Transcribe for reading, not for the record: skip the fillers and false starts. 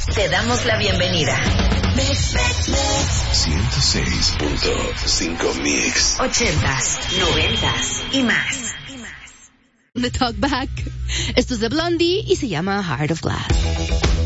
Te damos la bienvenida. 106.5 Mix. 80s, 90s y más. The Talk Back. Esto es de Blondie y se llama Heart of Glass.